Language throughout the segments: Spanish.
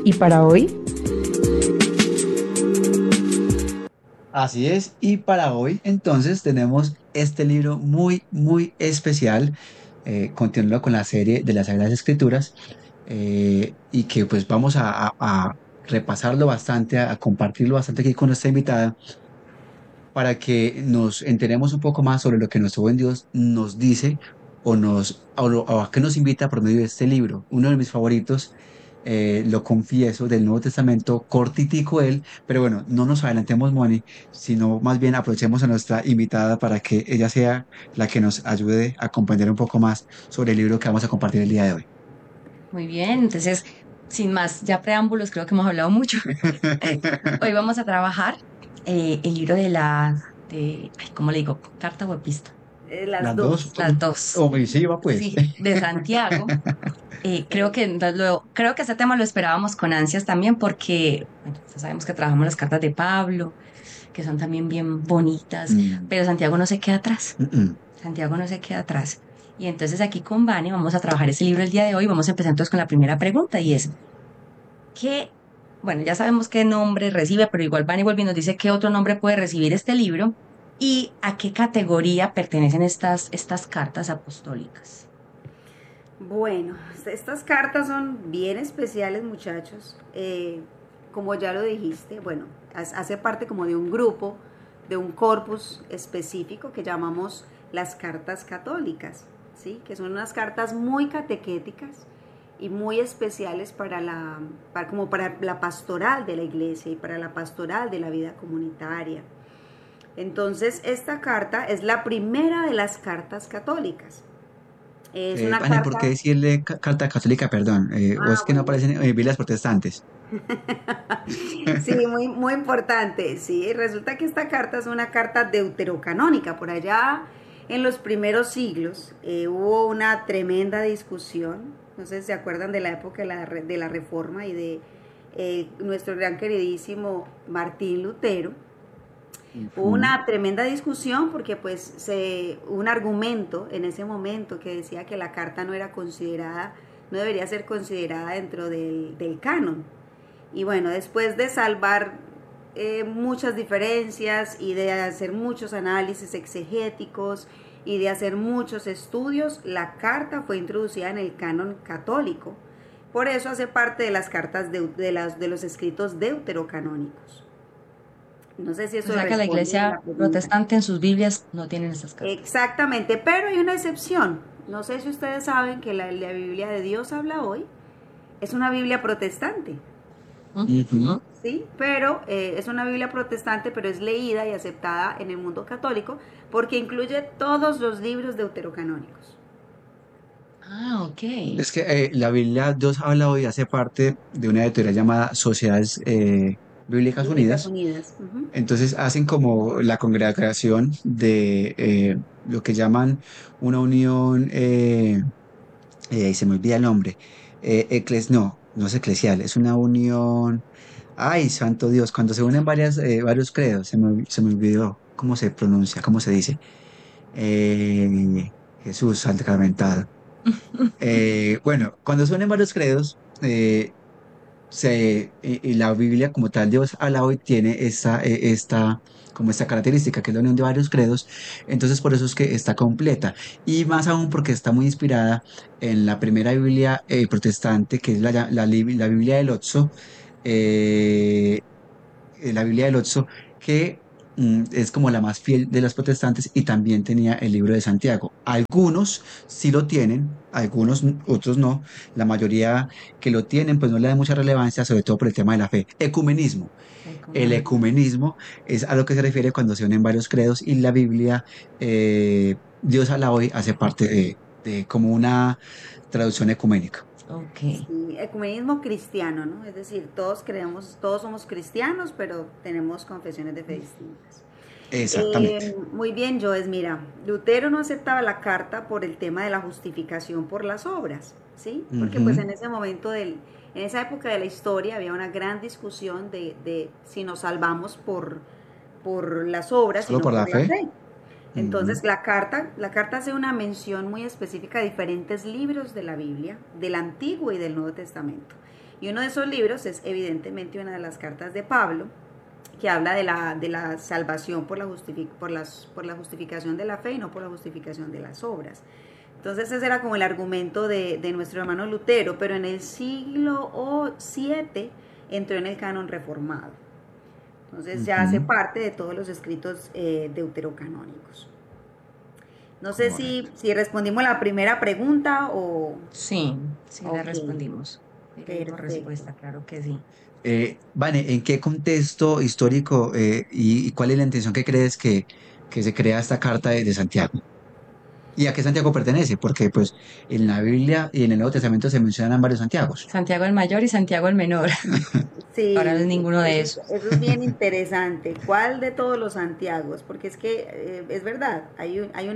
¿Y para hoy? Así es, y para hoy entonces tenemos este libro muy, muy especial, continuando con la serie de las Sagradas Escrituras, y que pues vamos a repasarlo bastante, a compartirlo bastante aquí con nuestra invitada, para que nos enteremos un poco más sobre lo que nuestro buen Dios nos dice o a qué nos invita por medio de este libro. Uno de mis favoritos, lo confieso, del Nuevo Testamento, cortitico él, pero bueno, no nos adelantemos, Moni, sino más bien aprovechemos a nuestra invitada para que ella sea la que nos ayude a comprender un poco más sobre el libro que vamos a compartir el día de hoy. Muy bien, entonces, sin más ya preámbulos, creo que hemos hablado mucho. Hoy vamos a trabajar el libro ay, ¿cómo le digo? ¿Carta o epístola? Las Las dos, dos. Las dos. o sí, va pues. Sí, de Santiago. Creo que ese tema lo esperábamos con ansias también porque, bueno, ya sabemos que trabajamos las cartas de Pablo, que son también bien bonitas, Mm, pero Santiago no se queda atrás. mm, mm. Santiago no se queda atrás. Y entonces aquí con Vane vamos a trabajar ese libro el día de hoy. Vamos a empezar entonces con la primera pregunta y es, ¿qué, bueno, ya sabemos qué nombre recibe, pero igual Vane volviendo nos dice qué otro nombre puede recibir este libro y a qué categoría pertenecen estas cartas apostólicas? Bueno, estas cartas son bien especiales, muchachos. Como ya lo dijiste, bueno, hace parte como de un grupo, de un corpus específico que llamamos las cartas católicas, ¿sí? Que son unas cartas muy catequéticas y muy especiales como para la pastoral de la iglesia y para la pastoral de la vida comunitaria. Entonces, esta carta es la primera de las cartas católicas. Es una Vane, ¿por qué carta. decirle carta católica, perdón? ¿O es Ah, que no bueno. aparecen Biblias protestantes? Sí, muy, muy importante. Sí, resulta que esta carta es una carta deuterocanónica. Por allá en los primeros siglos hubo una tremenda discusión. No sé si se acuerdan de la época de la Reforma y de nuestro gran queridísimo Martín Lutero. Hubo Ujú. una tremenda discusión porque hubo un argumento en ese momento que decía que la carta no era considerada, no debería ser considerada dentro del canon. Y bueno, después de salvar muchas diferencias y de hacer muchos análisis exegéticos y de hacer muchos estudios, la carta fue introducida en el canon católico. Por eso hace parte de las cartas de los escritos deuterocanónicos. No sé si O eso sea que la responde a iglesia la pregunta. protestante en sus Biblias no tienen estas cartas. Exactamente, pero hay una excepción. No sé si ustedes saben que la Biblia de Dios habla hoy es una Biblia protestante. Ujú. Sí, pero es una Biblia protestante, pero es leída y aceptada en el mundo católico porque incluye todos los libros deuterocanónicos. Ah, ok. Es que la Biblia Dios habla hoy hace parte de una editorial llamada Sociedades Bíblicas Bíblicas Unidas. Unidas. Ujú. Entonces hacen como la congregación de lo que llaman una unión, ahí se me olvida el nombre, no, no es eclesial, es una unión, ay, santo Dios, cuando se unen varios credos, se me olvidó cómo se pronuncia, cómo se dice. Eh, Jesús sacramentado. Bueno, cuando son en varios credos, y la Biblia como tal, Dios habla hoy, tiene como esta característica, que es la unión de varios credos, entonces por eso es que está completa, y más aún porque está muy inspirada en la primera Biblia protestante, que es la Biblia del Otso, eh, la Biblia del Otso, que es como la más fiel de las protestantes y también tenía el libro de Santiago. Algunos sí lo tienen, algunos, otros no. La mayoría que lo tienen, pues no le da mucha relevancia, sobre todo por el tema de la fe. Ecumenismo. El ecumenismo es a lo que se refiere cuando se unen varios credos y la Biblia, Dios a la hoy, hace parte de como una traducción ecuménica. Ok. Sí, ecumenismo cristiano, ¿no? Es decir, todos creemos, todos somos cristianos, pero tenemos confesiones de fe distintas. Exactamente. Muy bien, Joes, mira, Lutero no aceptaba la carta por el tema de la justificación por las obras, ¿sí? Porque pues Ujú. en ese momento en esa época de la historia había una gran discusión de si nos salvamos por las obras y Solo no por la por la fe. fe. Ujú. Entonces la carta hace una mención muy específica de diferentes libros de la Biblia, del Antiguo y del Nuevo Testamento. Y uno de esos libros es evidentemente una de las cartas de Pablo, que habla de la salvación por la justificación de la fe y no por la justificación de las obras. Entonces ese era como el argumento de nuestro hermano Lutero, pero en el siglo VII entró en el canon reformado. Entonces ya hace Ujú. parte de todos los escritos deuterocanónicos. No sé Correcto. si respondimos la primera pregunta o... Sí, sí la Ok, respondimos. Sí le dimos perfecto. respuesta, claro que sí. Vane, ¿en qué contexto histórico y cuál es la intención que crees que se crea esta carta de Santiago? ¿Y a qué Santiago pertenece? Porque pues en la Biblia y en el Nuevo Testamento se mencionan varios Santiagos. Santiago el mayor y Santiago el menor. Ahora no es Sí, ninguno de esos. eso es bien interesante. ¿Cuál de todos los Santiagos? Porque es que es verdad, hay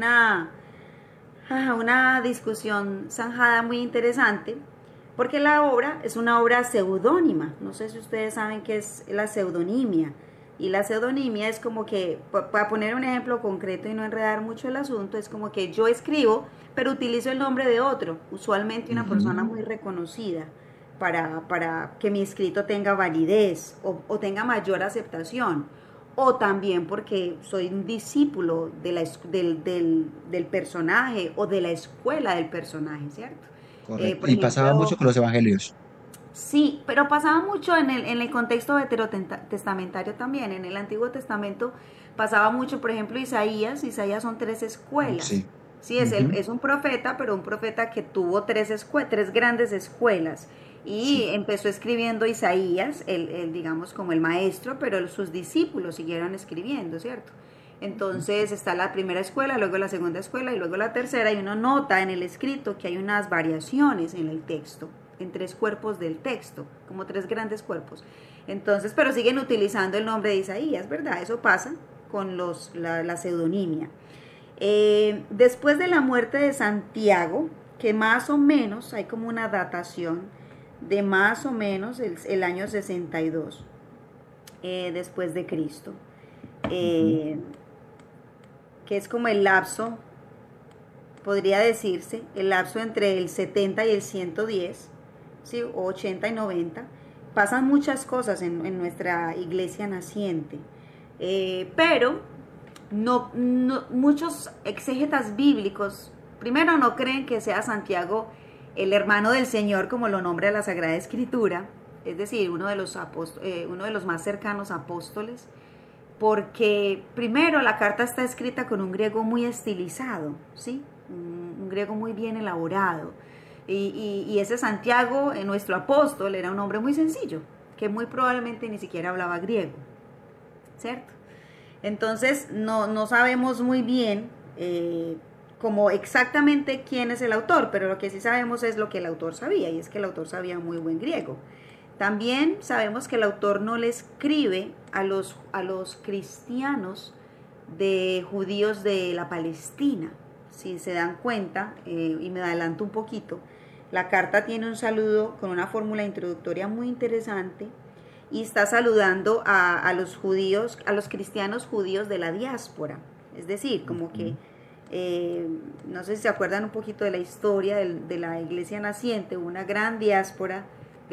una discusión zanjada muy interesante, porque la obra es una obra seudónima. No sé si ustedes saben qué es la pseudonimia. Y la pseudonimia es como que, para poner un ejemplo concreto y no enredar mucho el asunto, es como que yo escribo, pero utilizo el nombre de otro, usualmente una Ujú. persona muy reconocida, para que mi escrito tenga validez o tenga mayor aceptación. O también porque soy un discípulo del personaje o de la escuela del personaje, ¿cierto? Correcto. Por Y pasaba mucho ejemplo, con los evangelios. sí, pero pasaba mucho en el contexto veterotestamentario también. En el Antiguo Testamento pasaba mucho, por ejemplo, Isaías son tres escuelas. Sí. Sí, Ujú. es un profeta, pero un profeta que tuvo tres grandes escuelas. Y Sí. empezó escribiendo Isaías, digamos como el maestro, pero sus discípulos siguieron escribiendo, ¿cierto? Entonces está la primera escuela, luego la segunda escuela y luego la tercera, y uno nota en el escrito que hay unas variaciones en el texto, en tres cuerpos del texto, como tres grandes cuerpos. Entonces, pero siguen utilizando el nombre de Isaías, ¿verdad? Eso pasa con la pseudonimia. Después de la muerte de Santiago, que más o menos hay como una datación de más o menos el año 62 después de Cristo, Ujú. eh, que es como el lapso, podría decirse, el lapso entre el 70 y el 110, ¿sí? O 80 y 90. Pasan muchas cosas en nuestra iglesia naciente, pero muchos exégetas bíblicos, primero, no creen que sea Santiago el hermano del Señor como lo nombra la Sagrada Escritura, es decir, uno de los más cercanos apóstoles, porque primero la carta está escrita con un griego muy estilizado, ¿sí? Un griego muy bien elaborado. Y ese Santiago, nuestro apóstol, era un hombre muy sencillo, que muy probablemente ni siquiera hablaba griego, ¿cierto? Entonces no sabemos muy bien como exactamente quién es el autor, pero lo que sí sabemos es lo que el autor sabía, y es que el autor sabía muy buen griego. También sabemos que el autor no le escribe a los cristianos de judíos de la Palestina. Si se dan cuenta, y me adelanto un poquito, la carta tiene un saludo con una fórmula introductoria muy interesante y está saludando a los judíos, a los cristianos judíos de la diáspora. Es decir, como que, Ujú. no sé si se acuerdan un poquito de la historia de la iglesia naciente, una gran diáspora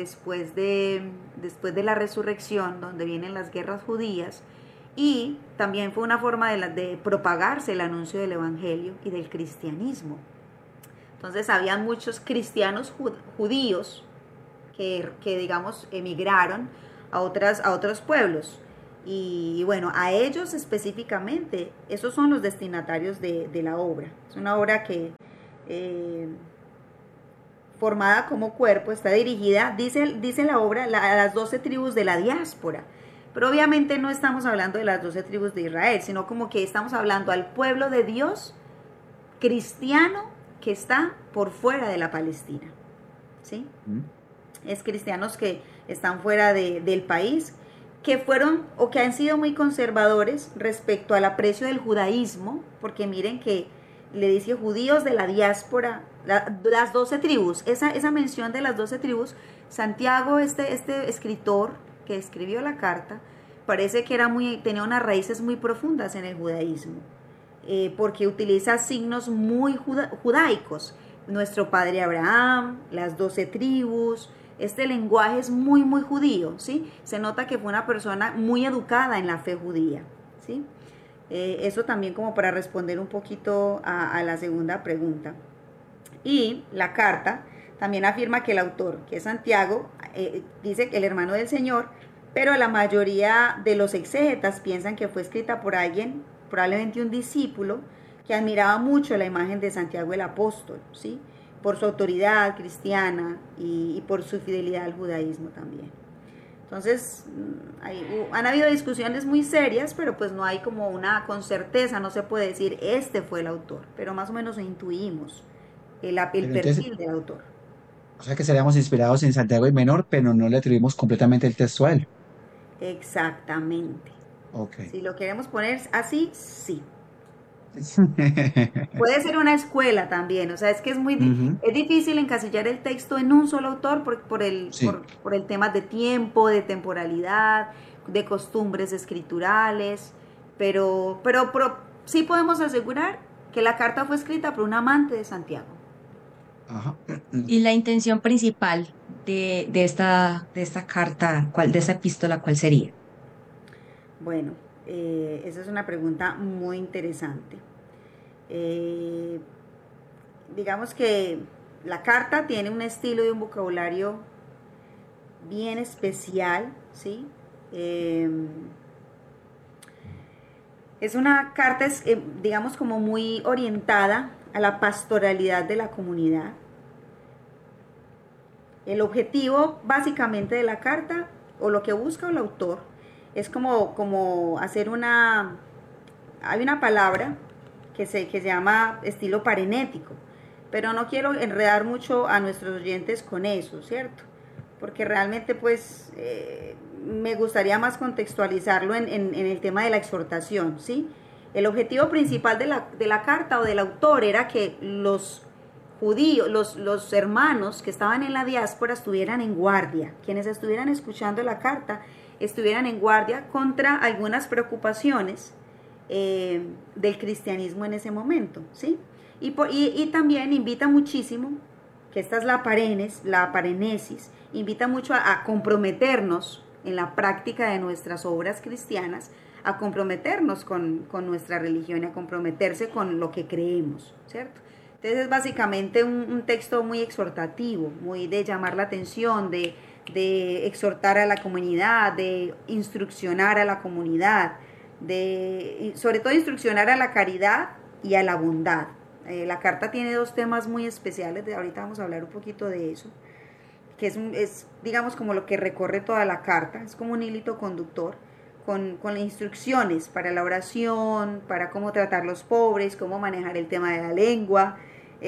después de la resurrección, donde vienen las guerras judías, y también fue una forma de propagarse el anuncio del evangelio y del cristianismo. Entonces había muchos cristianos judíos que digamos emigraron a otros pueblos. Y bueno, a ellos específicamente, esos son los destinatarios de la obra. Es una obra que eh, formada como cuerpo, está dirigida, dice la obra, a las 12 tribus de la diáspora. Pero obviamente no estamos hablando de las 12 tribus de Israel, sino como que estamos hablando al pueblo de Dios cristiano que está por fuera de la Palestina. ¿Sí? Ujú. Es cristianos que están fuera del país, que fueron o que han sido muy conservadores respecto al aprecio del judaísmo, porque miren que le dice judíos de la diáspora, las 12 tribus, esa mención de las 12 tribus, Santiago, este escritor que escribió la carta, parece que tenía unas raíces muy profundas en el judaísmo, porque utiliza signos muy judaicos. Nuestro padre Abraham, las 12 tribus, Este lenguaje es muy, muy judío, ¿sí? Se nota que fue una persona muy educada en la fe judía, ¿sí? Eso también como para responder un poquito a la segunda pregunta. Y la carta también afirma que el autor, que es Santiago, dice que el hermano del Señor, pero la mayoría de los exégetas piensan que fue escrita por alguien, probablemente un discípulo, que admiraba mucho la imagen de Santiago el apóstol, ¿sí? Por su autoridad cristiana y por su fidelidad al judaísmo también. Entonces, han habido discusiones muy serias, pero pues no hay como una con certeza, no se puede decir este fue el autor, pero más o menos intuimos el Pero entonces, perfil del autor. o sea que seríamos inspirados en Santiago el Menor, pero no le atribuimos completamente el texto a él. Exactamente. Ok. Si lo queremos poner así, sí. Puede ser una escuela también, o sea, es que Ujú. es difícil encasillar el texto en un solo autor Sí, por el tema de tiempo, de temporalidad, de costumbres escriturales, pero sí podemos asegurar que la carta fue escrita por un amante de Santiago. ajá. Y la intención principal de esta carta, de esta epístola, ¿cuál sería? Bueno, esa es una pregunta muy interesante. Eh, digamos que la carta tiene un estilo y un vocabulario bien especial, ¿sí? Eh, es una carta, digamos, como muy orientada a la pastoralidad de la comunidad. El objetivo básicamente de la carta, o lo que busca el autor, es como hacer una... Hay una palabra que se llama estilo parenético, pero no quiero enredar mucho a nuestros oyentes con eso, ¿cierto? Porque realmente pues me gustaría más contextualizarlo en el tema de la exhortación, ¿sí? El objetivo principal de la carta o del autor era que los judíos, los hermanos que estaban en la diáspora estuvieran en guardia, quienes estuvieran escuchando la carta estuvieran en guardia contra algunas preocupaciones del cristianismo en ese momento, ¿sí? Y también invita muchísimo, que esta es la parenesis, invita mucho a comprometernos en la práctica de nuestras obras cristianas, a comprometernos con nuestra religión, a comprometerse con lo que creemos, ¿cierto? Entonces es básicamente un texto muy exhortativo, muy de llamar la atención, de exhortar a la comunidad, de instruccionar a la comunidad, sobre todo instruccionar a la caridad y a la bondad. La carta tiene dos temas muy especiales, ahorita vamos a hablar un poquito de eso, que digamos como lo que recorre toda la carta, es como un hilito conductor, con instrucciones para la oración, para cómo tratar los pobres, cómo manejar el tema de la lengua,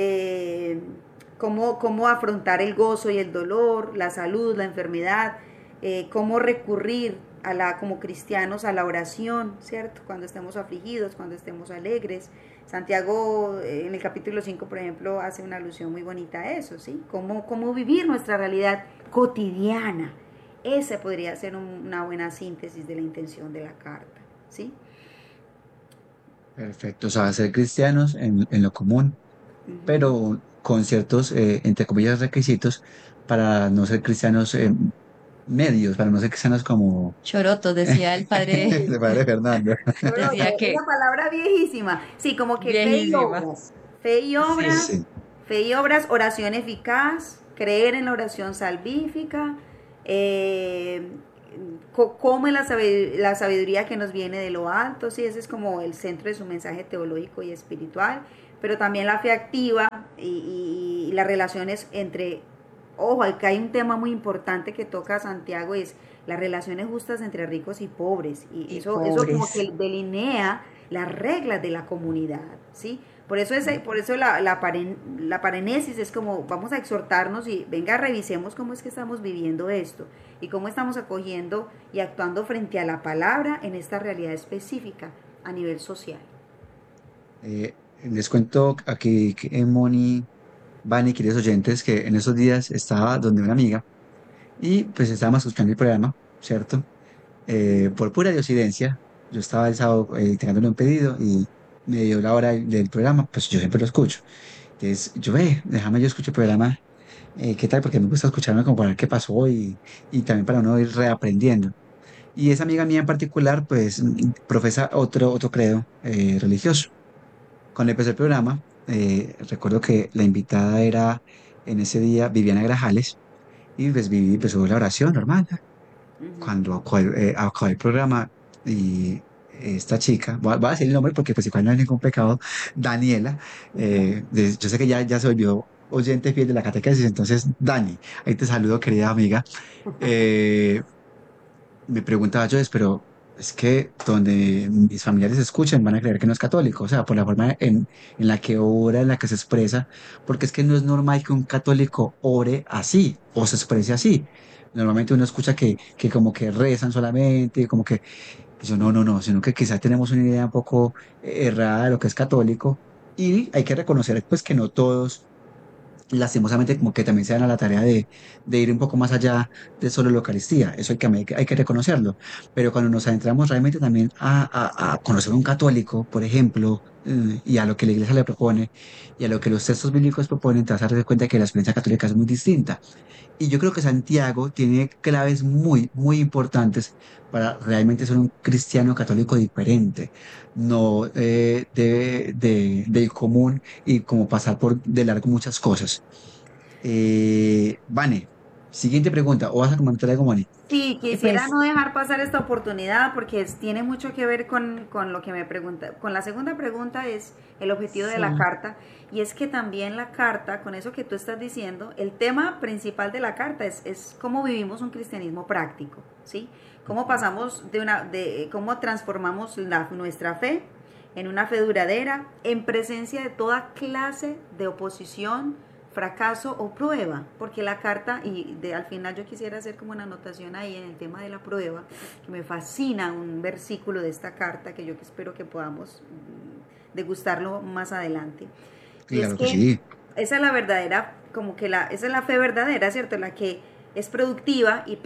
cómo afrontar el gozo y el dolor, la salud, la enfermedad, cómo recurrir como cristianos a la oración, ¿cierto? Cuando estemos afligidos, cuando estemos alegres. Santiago en el capítulo 5, por ejemplo, hace una alusión muy bonita a eso, ¿sí? Cómo vivir nuestra realidad cotidiana. Esa podría ser una buena síntesis de la intención de la carta, ¿sí? Perfecto. O sea, ser cristianos en lo común, Ujú. pero con ciertos, entre comillas, requisitos para no ser cristianos medios, para no ser cristianos como Chorotos, decía el padre, Sí, el padre Fernando. decía esa que palabra viejísima. Sí, como que fe y viejísima. obras. Fe y Sí. obras, Sí. fe y obras, oración eficaz, creer en la oración salvífica, eh, come la sabiduría que nos viene de lo alto, sí, ese es como el centro de su mensaje teológico y espiritual, pero también la fe activa y las relaciones entre, ojo, acá hay un tema muy importante que toca Santiago, es las relaciones justas entre ricos y pobres, y Y eso como que pobres. delinea las reglas de la comunidad, ¿sí? Por eso la parenesis es como vamos a exhortarnos y venga, revisemos cómo es que estamos viviendo esto y cómo estamos acogiendo y actuando frente a la palabra en esta realidad específica a nivel social. Les cuento aquí que Moni, Vani, queridos oyentes, que en esos días estaba donde una amiga y pues estábamos escuchando el programa, ¿cierto? Por pura diosidencia, yo estaba el sábado entregándole un pedido y me dio la hora del programa, pues yo siempre lo escucho. Entonces, déjame yo escucho el programa ¿qué tal? Porque me gusta escucharme como para ver qué pasó y también para uno ir reaprendiendo. Y esa amiga mía en particular, pues, profesa otro credo religioso. Cuando empezó el programa, recuerdo que la invitada era en ese día Viviana Grajales y pues Vivi empezó la oración normal. Ujú. Cuando acabó el programa y esta chica, voy a decir el nombre porque pues igual no hay ningún pecado, Daniela, yo sé que ya se volvió oyente fiel de la catequesis, entonces Dani, ahí te saludo querida amiga. Eh, Me preguntaba yo, pero es que donde mis familiares escuchen van a creer que no es católico, o sea, por la forma en la que ora, en la que se expresa, porque es que no es normal que un católico ore así o se exprese así. Normalmente uno escucha que como que rezan solamente, como que yo no, sino que quizá tenemos una idea un poco errada de lo que es católico y hay que reconocer pues que no todos lastimosamente como que también se dan a la tarea de ir un poco más allá de solo la Eucaristía, eso hay que reconocerlo, pero cuando nos adentramos realmente también a conocer un católico, por ejemplo, y a lo que la iglesia le propone, y a lo que los textos bíblicos proponen, te vas a dar cuenta que la experiencia católica es muy distinta. Y yo creo que Santiago tiene claves muy importantes para realmente ser un cristiano católico diferente, no del común y como pasar por de largo muchas cosas. Vane, siguiente pregunta, ¿o vas a comentar algo, Moni? Sí, Y quisiera pues no dejar pasar esta oportunidad porque tiene mucho que ver con lo que me pregunta. Con la segunda pregunta es el objetivo de la sí, carta y es que también la carta, con eso que tú estás diciendo, el tema principal de la carta es cómo vivimos un cristianismo práctico, ¿sí? Cómo pasamos cómo transformamos nuestra fe en una fe duradera en presencia de toda clase de oposición, fracaso o prueba, porque la carta, al final yo quisiera hacer como una anotación ahí en el tema de la prueba, que me fascina un versículo de esta carta que yo espero que podamos degustarlo más adelante. Y es Claro que que sí. esa es la verdadera, esa es la fe verdadera, ¿cierto? La que es productiva y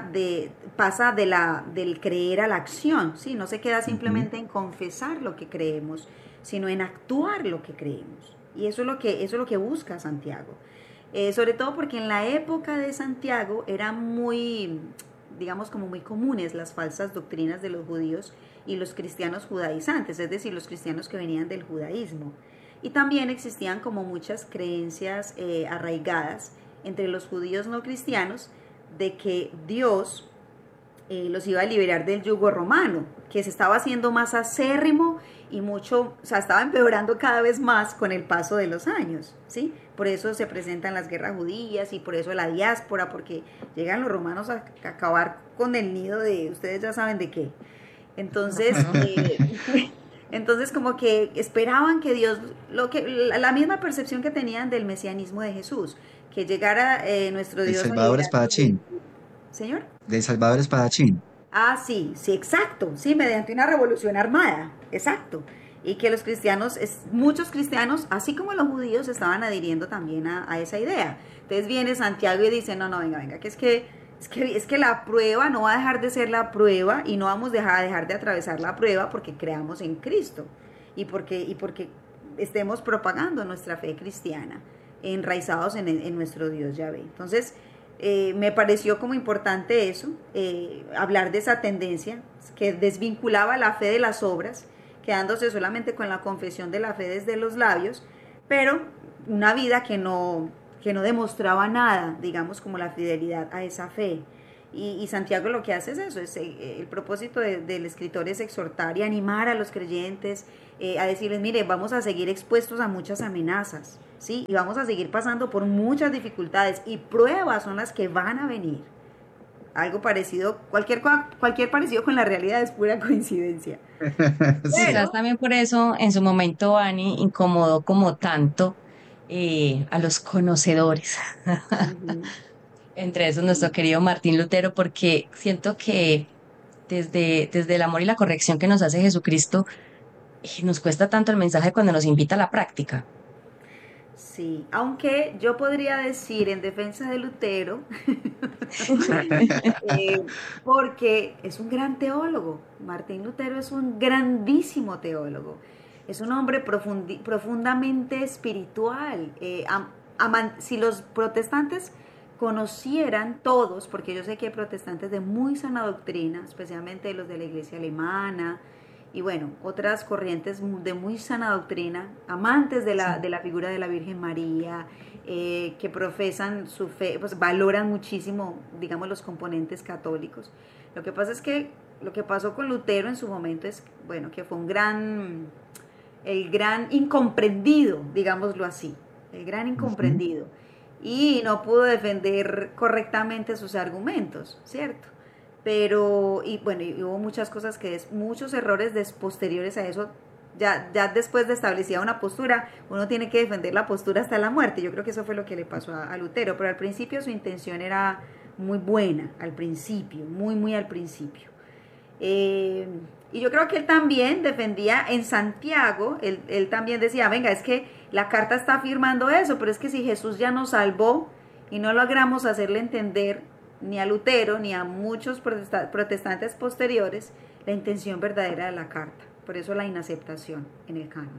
pasa del creer a la acción, ¿sí? No se queda Ujú. simplemente en confesar lo que creemos, sino en actuar lo que creemos. Y eso es lo que busca Santiago. Sobre todo porque en la época de Santiago eran muy, digamos, como muy comunes las falsas doctrinas de los judíos y los cristianos judaizantes, es decir, los cristianos que venían del judaísmo. Y también existían como muchas creencias arraigadas entre los judíos no cristianos de que Dios los iba a liberar del yugo romano, que se estaba haciendo más acérrimo y mucho, o sea, estaba empeorando cada vez más con el paso de los años, ¿sí? Por eso se presentan las guerras judías y por eso la diáspora, porque llegan los romanos a acabar con el nido de, ustedes ya saben de qué. Entonces, ujú. entonces como que esperaban que Dios, la misma percepción que tenían del mesianismo de Jesús, que llegara nuestro El Dios a Salvador liberarnos del... Espadachín, Señor. del Salvador Espadachín. Ah, sí, sí, exacto, sí, mediante una revolución armada, exacto. Y que los cristianos, muchos cristianos, así como los judíos, estaban adhiriendo también a esa idea. Entonces viene Santiago y dice, no, venga, que la prueba no va a dejar de ser la prueba y no vamos a dejar de atravesar la prueba porque creamos en Cristo y porque estemos propagando nuestra fe cristiana, enraizados en nuestro Dios Yahvé. Entonces, me pareció como importante eso, hablar de esa tendencia que desvinculaba la fe de las obras, quedándose solamente con la confesión de la fe desde los labios, pero una vida que no demostraba nada, digamos, como la fidelidad a esa fe. Y Santiago lo que hace es eso, el propósito del escritor es exhortar y animar a los creyentes a decirles, mire, vamos a seguir expuestos a muchas amenazas, ¿sí? Y vamos a seguir pasando por muchas dificultades y pruebas son las que van a venir. Algo parecido, cualquier parecido con la realidad es pura coincidencia. Sí. Quizás Pero, también por eso en su momento Ani incomodó como tanto a los conocedores, ujú, entre esos nuestro querido Martín Lutero, porque siento que desde el amor y la corrección que nos hace Jesucristo, nos cuesta tanto el mensaje cuando nos invita a la práctica. sí, aunque yo podría decir en defensa de Lutero, eh, porque es un gran teólogo. Martín Lutero es un grandísimo teólogo. Es un hombre profundamente espiritual. si los protestantes conocieran todos, porque yo sé que hay protestantes de muy sana doctrina, especialmente los de la iglesia alemana, y bueno, otras corrientes de muy sana doctrina, amantes Sí. de la figura de la Virgen María, que profesan su fe, pues valoran muchísimo, digamos, los componentes católicos. Lo que pasa es que lo que pasó con Lutero en su momento es, bueno, que fue el gran incomprendido, digámoslo así, el gran Ujú. incomprendido. Y no pudo defender correctamente sus argumentos, ¿cierto? Pero, y bueno, y hubo muchas cosas muchos errores posteriores a eso. Ya después de establecida una postura, uno tiene que defender la postura hasta la muerte. Yo creo que eso fue lo que le pasó a Lutero, pero al principio su intención era muy buena, al principio, muy al principio. Eh, y yo creo que él también defendía en Santiago, él también decía, venga, es que la carta está afirmando eso, pero es que si Jesús ya nos salvó y no logramos hacerle entender ni a Lutero ni a muchos protestantes posteriores la intención verdadera de la carta. Por eso la inaceptación en el canon.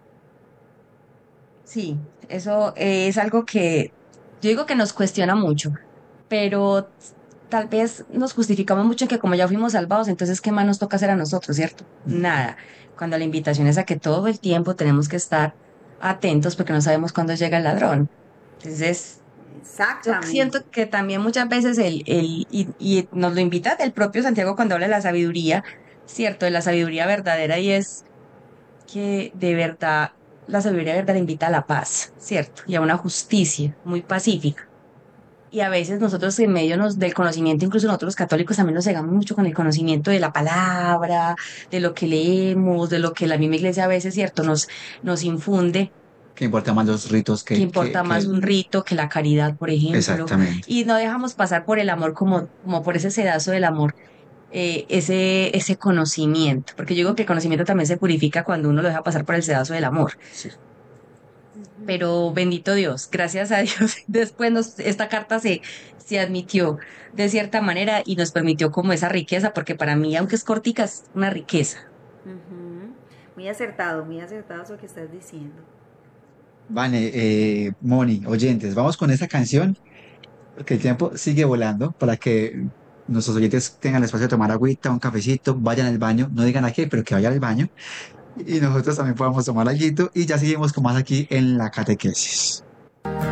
Sí, eso es algo que yo digo que nos cuestiona mucho, pero tal vez nos justificamos mucho en que como ya fuimos salvados, entonces ¿qué más nos toca hacer a nosotros, cierto? Nada. Cuando la invitación es a que todo el tiempo tenemos que estar atentos porque no sabemos cuándo llega el ladrón. Entonces, yo siento Exactamente. que también muchas veces y nos lo invita el propio Santiago cuando habla de la sabiduría, cierto, de la sabiduría verdadera y es que de verdad la sabiduría verdadera invita a la paz, cierto, y a una justicia muy pacífica. Y a veces nosotros en medio del conocimiento, incluso nosotros los católicos también nos cegamos mucho con el conocimiento de la palabra, de lo que leemos, de lo que la misma iglesia a veces, cierto, nos infunde, Que importa más los ritos que importa más un rito que la caridad, por ejemplo, exactamente. y no dejamos pasar por el amor como por ese sedazo del amor, ese conocimiento, porque yo digo que el conocimiento también se purifica cuando uno lo deja pasar por el sedazo del amor. Sí. Pero bendito Dios, gracias a Dios, después esta carta se admitió de cierta manera y nos permitió como esa riqueza, porque para mí, aunque es cortica, es una riqueza. Ujú. Muy acertado eso que estás diciendo. Vale, Moni, oyentes, vamos con esta canción porque el tiempo sigue volando para que nuestros oyentes tengan el espacio de tomar agüita, un cafecito, vayan al baño, no digan a qué, pero que vayan al baño y nosotros también podamos tomar algo y ya seguimos con más aquí en la catequesis.